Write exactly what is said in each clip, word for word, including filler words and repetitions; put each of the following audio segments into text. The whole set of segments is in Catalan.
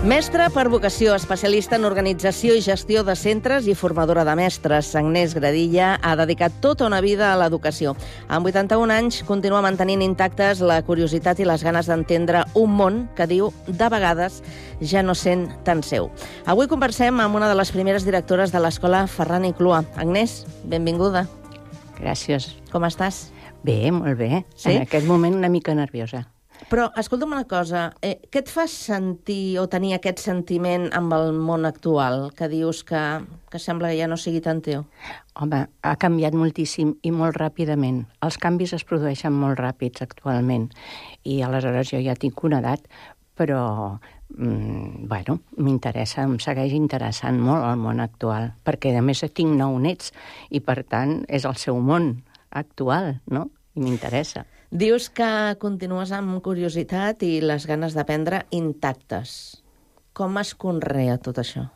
Mestra per vocació, especialista en organització i gestió de centres i formadora de mestres, Agnès Gradilla ha dedicat tota una vida a l'educació. Amb vuitanta-un anys continua mantenint intactes la curiositat i les ganes d'entendre un món que diu, de vegades, ja no sent tan seu. Avui conversem amb una de les primeres directores de l'escola Ferran i Clua. Agnès, benvinguda. Gràcies. Com estàs? Bé, molt bé. Sí? En aquest moment una mica nerviosa. Però, escolta'm una cosa, eh, què et fa sentir o tenir aquest sentiment amb el món actual, que dius que, que sembla que ja no sigui tan teu? Home, ha canviat moltíssim i molt ràpidament. Els canvis es produeixen molt ràpids actualment i aleshores jo ja tinc una edat, però, mm, bueno, m'interessa, em segueix interessant molt el món actual, perquè a més tinc nou nets i per tant és el seu món actual, no? I m'interessa. Dius que continues amb curiositat i les ganes d'aprendre intactes. Com es conrea tot això?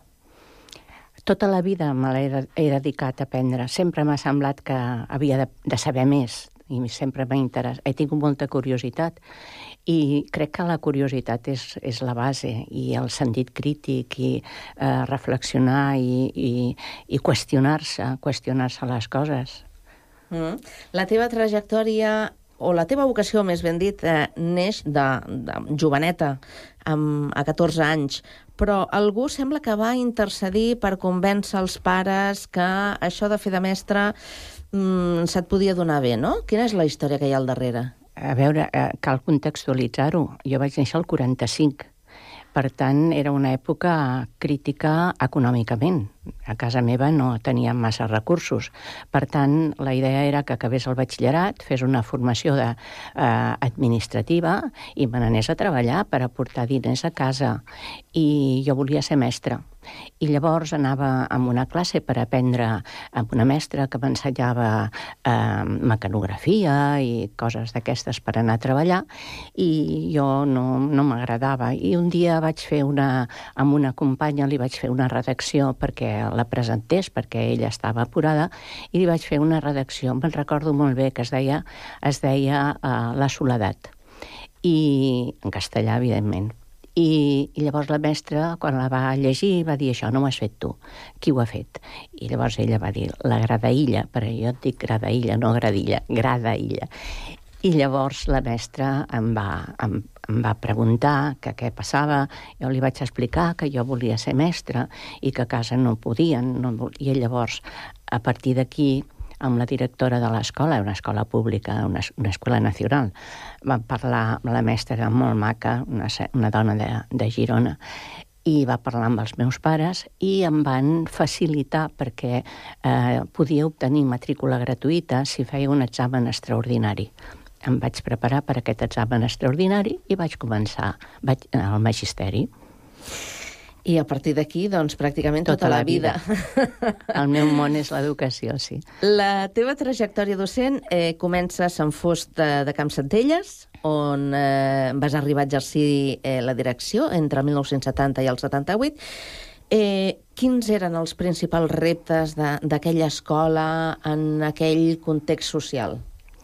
Tota la vida me l'he he dedicat a aprendre. Sempre m'ha semblat que havia de, de saber més i sempre m'ha interessat. He tingut molta curiositat i crec que la curiositat és, és la base i el sentit crític i eh, reflexionar i, i, i qüestionar-se, qüestionar-se les coses. Mm. La teva trajectòria o la teva vocació, més ben dit, eh, neix de, de joveneta, amb, a catorze anys, però algú sembla que va intercedir per convèncer els pares que això de fer de mestre mm, se't podia donar bé, no? Quina és la història que hi ha al darrere? A veure, eh, cal contextualitzar-ho. Jo vaig néixer al quaranta-cinc. Per tant, era una època crítica econòmicament. A casa meva no teníem massa recursos. Per tant, la idea era que acabés el batxillerat, fes una formació de, eh, administrativa i me n'anés a treballar per aportar diners a casa. I jo volia ser mestra. I llavors anava a una classe per aprendre amb una mestra que m'ensenyava eh, mecanografia i coses d'aquestes per anar a treballar i jo no, no m'agradava. I un dia vaig fer una, amb una companya li vaig fer una redacció perquè la presentés, perquè ella estava apurada, i li vaig fer una redacció, me'n recordo molt bé, que es deia, es deia uh, La soledat, i en castellà, evidentment. I, I llavors la mestra, quan la va llegir, va dir, això no ho has fet tu, qui ho ha fet? I llavors ella va dir, la gradaïlla, perquè jo et dic gradaïlla, no gradilla, gradaïlla. I llavors la mestra em va, em, em va preguntar que què passava. Jo li vaig explicar que jo volia ser mestra i que a casa no podien. No, I llavors, a partir d'aquí, amb la directora de l'escola, una escola pública, una, una escola nacional, vam parlar, la mestra era molt maca, una, una dona de, de Girona, i va parlar amb els meus pares i em van facilitar perquè eh, podia obtenir matrícula gratuïta si feia un examen extraordinari. Em vaig preparar per aquest examen extraordinari i vaig començar vaig anar al magisteri. I a partir d'aquí, doncs, pràcticament tota, tota la vida. vida. El meu món és l'educació, sí. La teva trajectòria docent eh, comença a Sant Fost de, de Campsentelles, on eh, vas arribar a exercir eh, la direcció entre el mil nou-cents setanta i el setanta-vuit. Eh, quins eren els principals reptes d'aquella escola en aquell context social?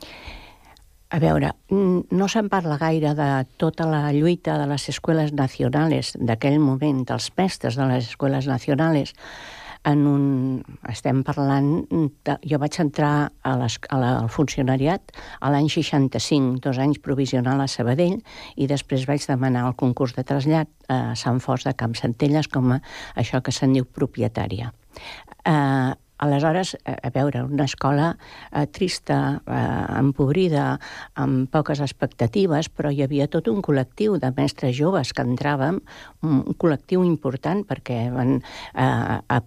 A veure, no se'n parla gaire de tota la lluita de les escoles nacionals d'aquell moment, dels mestres de les escoles nacionals. En un, estem parlant, de, jo vaig entrar a les, a la, al funcionariat a l'any seixanta-cinc, dos anys provisional a Sabadell, i després vaig demanar el concurs de trasllat a Sant Fost de Campsentelles com a això que se'n diu propietària. Eh, Aleshores, a veure, una escola eh, trista, eh, empobrida, amb poques expectatives, però hi havia tot un col·lectiu de mestres joves que entràvem, un, un col·lectiu important perquè van, eh, a,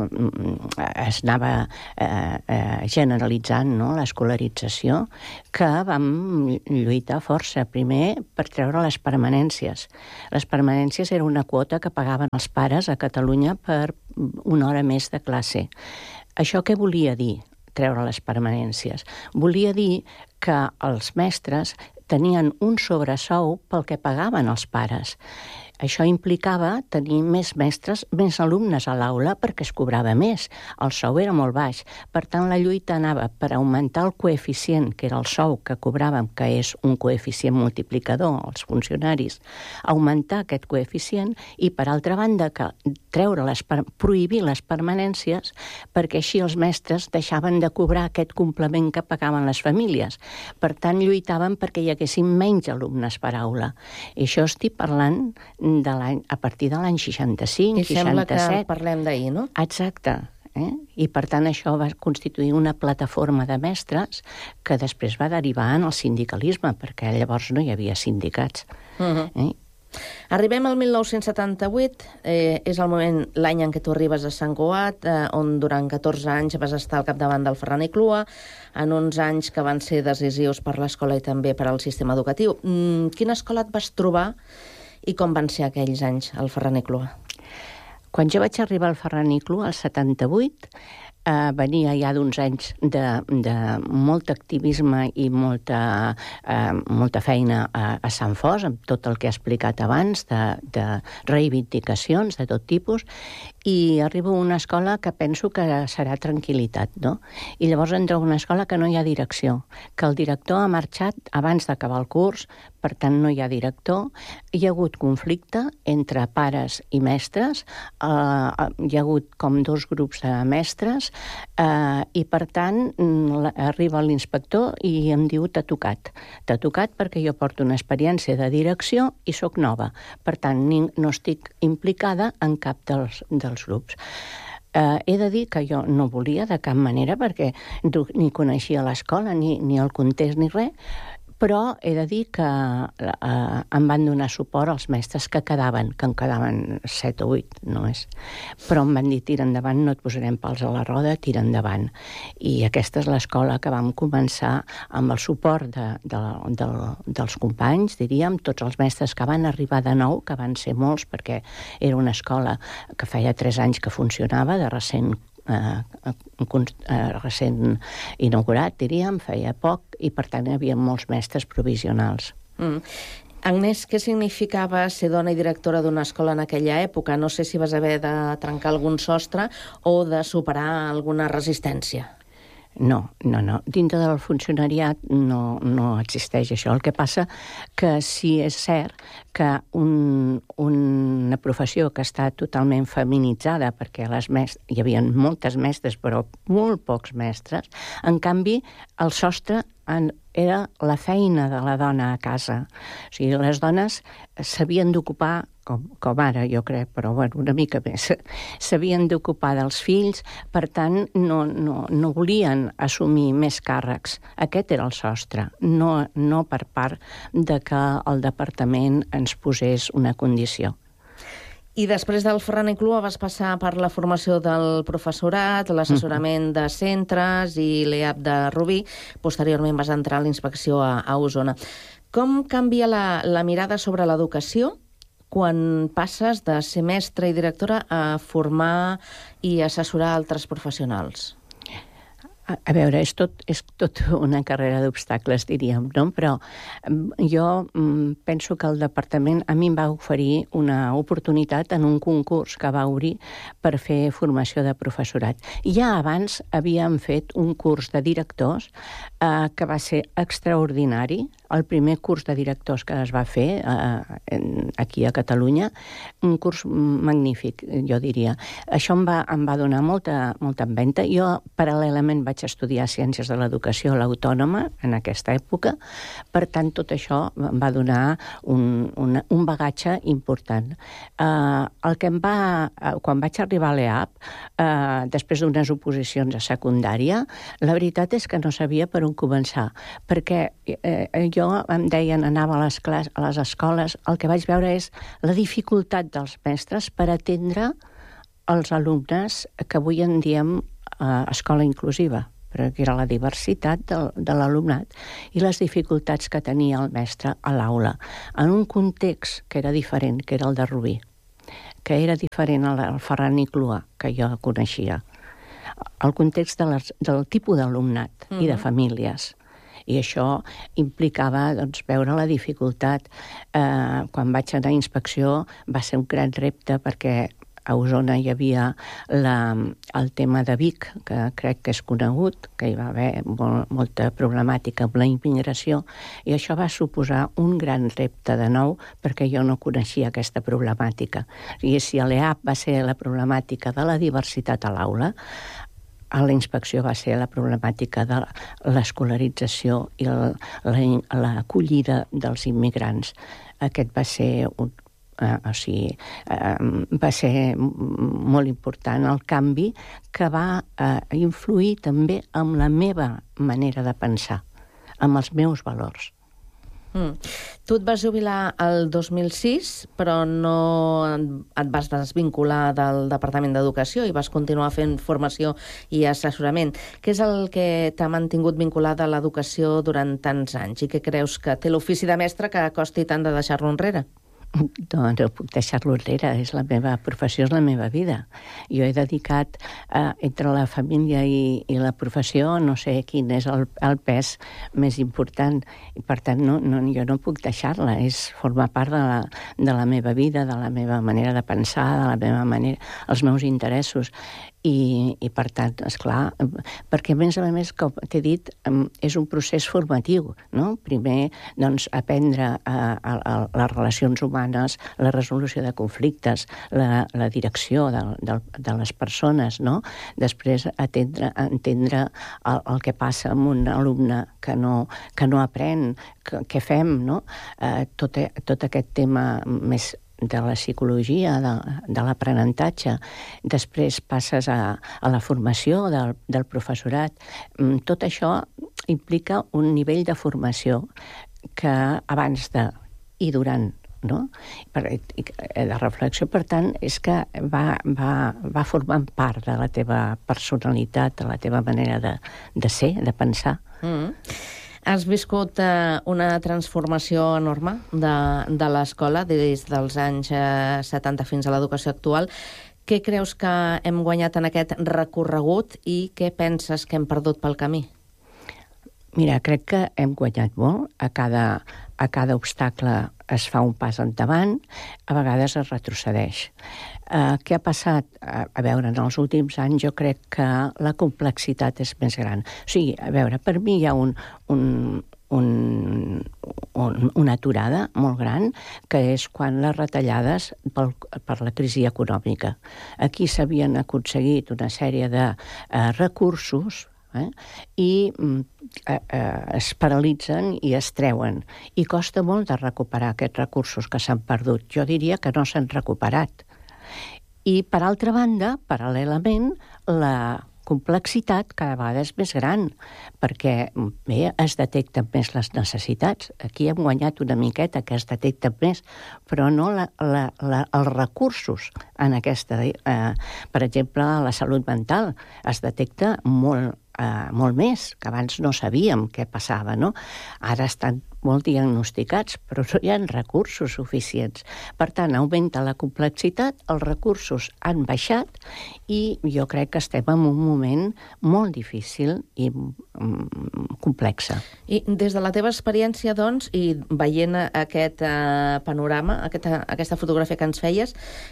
es anava eh, eh, generalitzant, no?, l'escolarització, que vam lluitar força. Primer, per treure les permanències. Les permanències era una quota que pagaven els pares a Catalunya per una hora més de classe. Això què volia dir, treure les permanències? Volia dir que els mestres tenien un sobresou pel que pagaven els pares. Això implicava tenir més mestres, més alumnes a l'aula, perquè es cobrava més. El sou era molt baix. Per tant, la lluita anava per augmentar el coeficient, que era el sou que cobràvem, que és un coeficient multiplicador als funcionaris, augmentar aquest coeficient i, per altra banda, que treure les, prohibir les permanències, perquè així els mestres deixaven de cobrar aquest complement que pagaven les famílies. Per tant, lluitaven perquè hi haguessin menys alumnes per aula. I això estic parlant de l'any, a partir de l'any seixanta-cinc, I seixanta-set. sembla que parlem d'ahir, no? Exacte. Eh? I, per tant, això va constituir una plataforma de mestres que després va derivar en el sindicalisme, perquè llavors no hi havia sindicats. Uh-huh. eh? Arribem al mil nou-cents setanta-vuit, eh, és el moment, l'any en què tu arribes a Sant Cugat, eh, on durant catorze anys vas estar al capdavant del Ferran i Clua, en uns anys que van ser decisius per l'escola i també per al sistema educatiu. Mm, quina escola et vas trobar i com van ser aquells anys al Ferran i Clua? Quan jo vaig arribar al Ferran i Clua, al setanta-vuit, eh, venia ja d'uns anys de, de molt activisme i molta, eh, molta feina a, a Sant Fos, amb tot el que he explicat abans, de, de reivindicacions de tot tipus, i arribo a una escola que penso que serà tranquil·litat, no? I llavors entro a una escola que no hi ha direcció, que el director ha marxat abans d'acabar el curs, per tant no hi ha director, hi ha hagut conflicte entre pares i mestres, eh, hi ha hagut com dos grups de mestres, eh, i per tant arriba l'inspector i em diu t'ha tocat. T'ha tocat perquè jo porto una experiència de direcció i sóc nova. Per tant, no estic implicada en cap dels, dels grups. Eh, he de dir que jo no volia de cap manera perquè ni coneixia l'escola, ni, ni el context, ni res, però he de dir que eh, em van donar suport els mestres que quedaven, que en quedaven set o vuit només. Però em van dir, tira endavant, no et posarem pals a la roda, tira endavant. I aquesta és l'escola que vam començar amb el suport de, de, de, dels companys, diríem, tots els mestres que van arribar de nou, que van ser molts, perquè era una escola que feia tres anys que funcionava, de recent Eh, eh, recent inaugurat, diríem, feia poc, i per tant hi havia molts mestres provisionals. Mm. Agnès, què significava ser dona i directora d'una escola en aquella època? No sé si vas haver de trencar algun sostre o de superar alguna resistència. No, no, no. Dintre del funcionariat no, no existeix això. El que passa que sí és cert que un, una professió que està totalment feminitzada, perquè les mestres, hi havia moltes mestres, però molt pocs mestres, en canvi, el sostre en, era la feina de la dona a casa. O sigui, les dones s'havien d'ocupar, com, com ara, jo crec, però bueno, una mica més, s'havien d'ocupar dels fills, per tant, no, no, no volien assumir més càrrecs. Aquest era el sostre, no, no per part de que el departament ens posés una condició. I després del Ferran i Clua vas passar per la formació del professorat, l'assessorament de centres i l'E A P de Rubí. Posteriorment vas entrar a la inspecció a, a Osona. Com canvia la, la mirada sobre l'educació quan passes de ser mestra i directora a formar i assessorar altres professionals? A, a veure, és tot, és tot una carrera d'obstacles, diríem, no? Però jo mm, penso que el departament a mi em va oferir una oportunitat en un concurs que va obrir per fer formació de professorat. Ja abans havíem fet un curs de directors eh, que va ser extraordinari, el primer curs de directors que es va fer eh, aquí a Catalunya, un curs magnífic, jo diria. Això em va, em va donar molta, molta empenta. Jo, paral·lelament, vaig estudiar Ciències de l'Educació a l'Autònoma en aquesta època, per tant, tot això em va donar un, un, un bagatge important. Eh, el que em va, quan vaig arribar a l'E A P, eh, després d'unes oposicions a secundària, la veritat és que no sabia per on començar, perquè eh, jo em deien, anava a les, clas, a les escoles, el que vaig veure és la dificultat dels mestres per atendre els alumnes que avui en diem eh, escola inclusiva, perquè era la diversitat de, de l'alumnat i les dificultats que tenia el mestre a l'aula, en un context que era diferent, que era el de Rubí, que era diferent al Ferran i Clua, que jo coneixia. El context de les, del tipus d'alumnat uh-huh. i de famílies I això implicava doncs, veure la dificultat. Eh, quan vaig anar a inspecció va ser un gran repte perquè a Osona hi havia la, el tema de Vic, que crec que és conegut, que hi va haver molt, molta problemàtica amb la immigració, i això va suposar un gran repte de nou, perquè jo no coneixia aquesta problemàtica. I si a l'E A P va ser la problemàtica de la diversitat a l'aula, a la inspecció va ser la problemàtica de l'escolarització i l'acollida dels immigrants. Aquest va ser un Uh, o sigui, uh, va ser molt important el canvi que va uh, influir també en la meva manera de pensar, amb els meus valors. Mm. Tu et vas jubilar el dos mil sis, però no et vas desvincular del Departament d'Educació i vas continuar fent formació i assessorament. Què és el que t'ha mantingut vinculada a l'educació durant tants anys i què creus que té l'ofici de mestre que costi tant de deixar-lo enrere? No, no puc deixar-lo enrere, és la meva professió, és la meva vida. Jo he dedicat, eh, entre la família i, i la professió, no sé quin és el, el pes més important, i per tant no, no, jo no puc deixar-la, és formar part de la, de la meva vida, de la meva manera de pensar, de la meva manera, els meus interessos. I, i per tant, esclar, perquè a més a més, com t'he dit, és un procés formatiu, no? Primer, doncs, aprendre a, a, a les relacions humanes, la resolució de conflictes, la, la direcció de, de, de les persones, no? Després, atendre, entendre el, el que passa amb un alumne que no, que no aprèn, que, què fem, no? Eh, tot, tot aquest tema més de la psicologia, de, de l'aprenentatge. Després passes a, a la formació del, del professorat. Tot això implica un nivell de formació que abans de i durant, no? De reflexió, per tant, és que va, va, va formant part de la teva personalitat, de la teva manera de, de ser, de pensar. Mm. Has viscut eh, una transformació enorme de, de l'escola des dels anys eh, setanta fins a l'educació actual. Què creus que hem guanyat en aquest recorregut i què penses que hem perdut pel camí? Mira, crec que hem guanyat molt. A cada, a cada obstacle es fa un pas endavant, a vegades es retrocedeix. Uh, què ha passat? Uh, a veure, en els últims anys jo crec que la complexitat és més gran. O sigui, a veure, per mi hi ha un, un, un, un, una aturada molt gran, que és quan les retallades pel, per la crisi econòmica. Aquí s'havien aconseguit una sèrie de uh, recursos Eh? i eh, eh, es paralitzen i es treuen. I costa molt de recuperar aquests recursos que s'han perdut. Jo diria que no s'han recuperat. I, per altra banda, paral·lelament, la complexitat cada vegada és més gran, perquè bé, es detecten més les necessitats. Aquí hem guanyat una miqueta, que es detecten més, però no la, la, la, els recursos en aquesta... Eh, per exemple, la salut mental es detecta molt, eh, molt més, que abans no sabíem què passava, no? Ara estan molt diagnosticats, però no hi ha recursos suficients. Per tant, augmenta la complexitat, els recursos han baixat i jo crec que estem en un moment molt difícil i mm, complexa. I des de la teva experiència, doncs, i veient aquest eh, panorama, aquesta, aquesta fotografia que ens feies,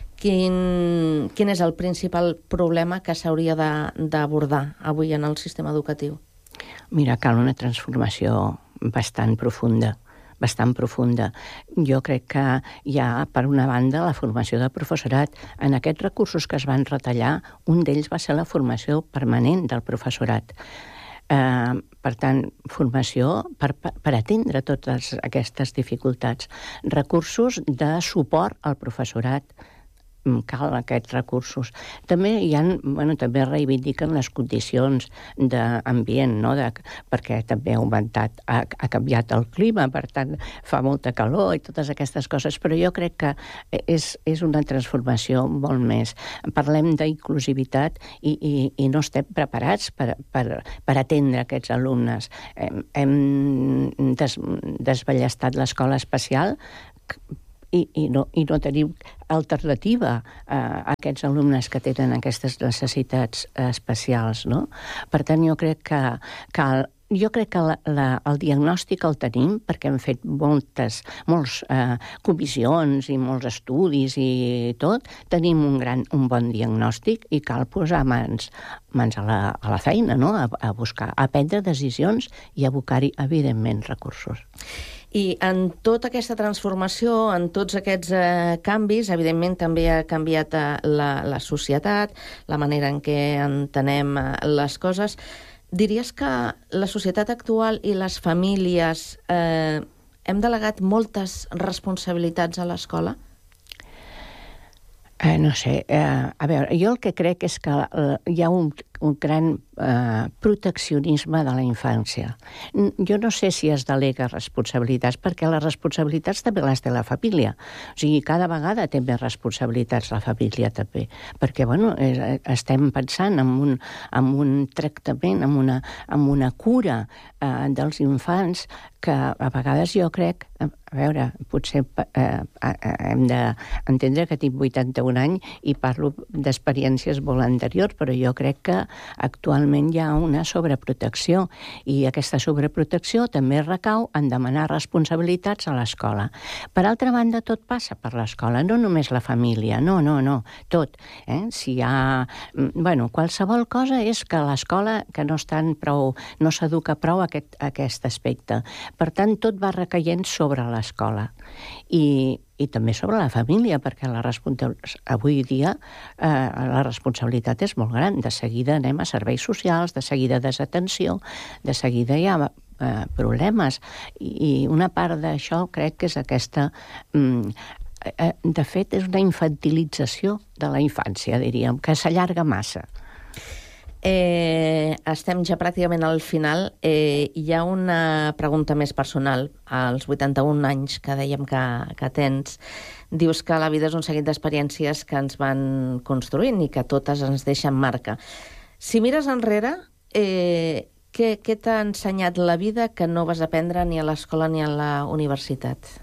quin, quin és el principal problema que s'hauria d'abordar avui en el sistema educatiu? Mira, cal una transformació bastant profunda, bastant profunda. Jo crec que hi ha, per una banda, la formació del professorat. En aquests recursos que es van retallar, un d'ells va ser la formació permanent del professorat. Eh, per tant, formació per, per atendre totes aquestes dificultats. Recursos de suport al professorat. Cal aquests recursos. També hi ha, bueno, també reivindiquen les condicions d'ambient, no? De, perquè també ha augmentat, ha, ha canviat el clima, per tant fa molta calor i totes aquestes coses, però jo crec que és, és una transformació molt més. Parlem d'inclusivitat i, i, i no estem preparats per, per, per atendre aquests alumnes. Hem, hem des, desballestat l'escola especial I, i, no, i no tenim alternativa a aquests alumnes que tenen aquestes necessitats especials, no? Per tant, jo crec que cal jo crec que la, la, el diagnòstic el tenim perquè hem fet moltes, molts eh, comissions i molts estudis i tot. Tenim un, gran, un bon diagnòstic i cal posar mans, mans a, la, a la feina, no? a, a buscar, a prendre decisions i abocar-hi, evidentment, recursos. I en tota aquesta transformació, en tots aquests eh, canvis, evidentment també ha canviat eh, la, la societat, la manera en què entenem eh, les coses. Diries que la societat actual i les famílies eh, hem delegat moltes responsabilitats a l'escola? Eh, no sé, eh, a veure, jo el que crec és que eh, hi ha un, un gran eh, proteccionisme de la infància. Jo no sé si es delega responsabilitats, perquè les responsabilitats també les té la família. O sigui, cada vegada té més responsabilitats la família també, perquè, bueno, eh, estem pensant en un, en un tractament, en una, en una cura eh, dels infants que a vegades jo crec, a veure, potser eh, hem d'entendre que tinc vuitanta-un anys i parlo d'experiències molt anteriors, però jo crec que actualment hi ha una sobreprotecció i aquesta sobreprotecció també recau en demanar responsabilitats a l'escola. Per altra banda, tot passa per l'escola, no només la família, no, no, no, tot. Eh? Si hi ha... Bueno, qualsevol cosa és que l'escola que no estan prou, no s'educa prou a aquest, a aquest aspecte. Per tant, tot va recaient sobre l'escola. I, i també sobre la família, perquè la avui dia eh, la responsabilitat és molt gran. De seguida anem a serveis socials, de seguida desatenció, de seguida hi ha eh, problemes. I, I una part d'això crec que és aquesta... Mm, eh, de fet, és una infantilització de la infància, diríem, que s'allarga massa. Eh, estem ja pràcticament al final. Eh, hi ha una pregunta més personal. Als vuitanta-un anys que dèiem que, que tens, dius que la vida és un seguit d'experiències que ens van construint i que totes ens deixen marca. Si mires enrere, eh, què, què t'ha ensenyat la vida que no vas aprendre ni a l'escola ni a la universitat?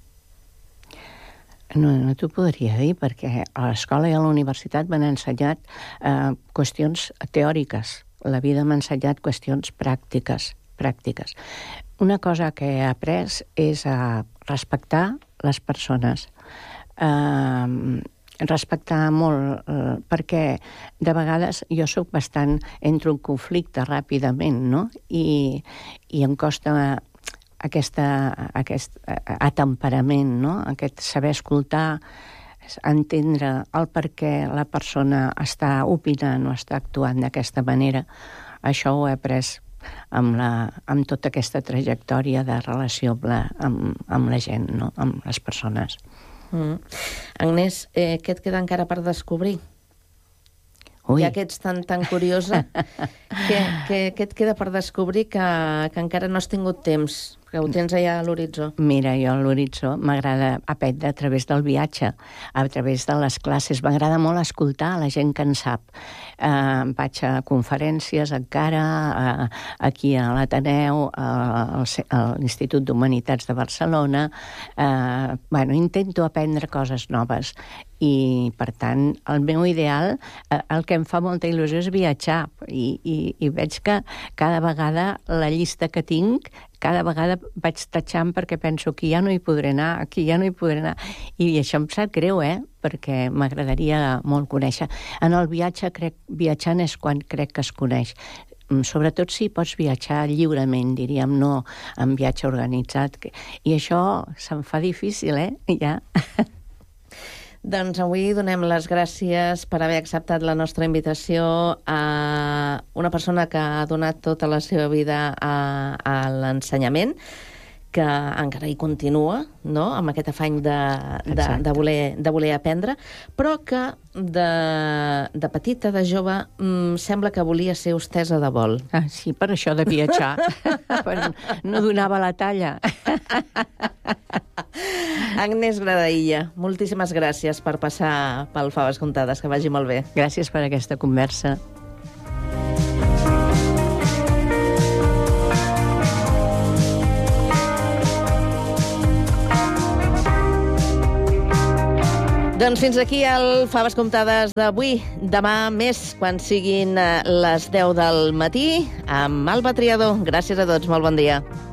No, no t'ho podria dir, perquè a l'escola i a la universitat m'han ensenyat eh, qüestions teòriques. La vida m'ha ensenyat qüestions pràctiques, pràctiques. Una cosa que he après és a respectar les persones. Eh, respectar molt, eh, perquè de vegades jo sóc bastant... entro en conflicte ràpidament, no? I, i em costa... Aquesta, aquest atemperament, no? Aquest saber escoltar, entendre el per què la persona està opinant o està actuant d'aquesta manera. Això ho he après amb, la, amb tota aquesta trajectòria de relació amb la, amb, amb la gent, no? Amb les persones. Mm. Agnès, eh, què et queda encara per descobrir? Ui. Ja que ets tan, tan curiosa, què, què, què et queda per descobrir que, que encara no has tingut temps, que ho tens allà a l'horitzó? Mira, jo a l'horitzó m'agrada aprendre a través del viatge, a través de les classes. M'agrada molt escoltar la gent que en sap. Eh, vaig a conferències encara, eh, aquí a l'Ateneu, a, a l'Institut d'Humanitats de Barcelona. Eh, bueno, intento aprendre coses noves. I, per tant, el meu ideal, eh, el que em fa molta il·lusió és viatjar. I, i, i veig que cada vegada la llista que tinc, cada vegada vaig tatxant perquè penso que ja no hi podré anar, aquí ja no hi podré anar. I això em sap greu, eh? Perquè m'agradaria molt conèixer. En el viatge, crec, viatjant és quan crec que es coneix. Sobretot si pots viatjar lliurement, diríem, no en viatge organitzat. I això se'm fa difícil, eh? Ja... Doncs avui donem les gràcies per haver acceptat la nostra invitació a una persona que ha donat tota la seva vida a, a l'ensenyament, que encara hi continua, no?, amb aquest afany de, de, de, voler, de voler aprendre, però que de, de petita, de jove, mmm, sembla que volia ser hostessa de vol. Ah, sí, per això de viatjar. No donava la talla. Agnès Gradaïlla, moltíssimes gràcies per passar pel Faves Comptades, que vagi molt bé. Gràcies per aquesta conversa. Doncs fins aquí el Faves Comptades d'avui. Demà més, quan siguin les deu del matí, amb Alba Triador. Gràcies a tots, molt bon dia.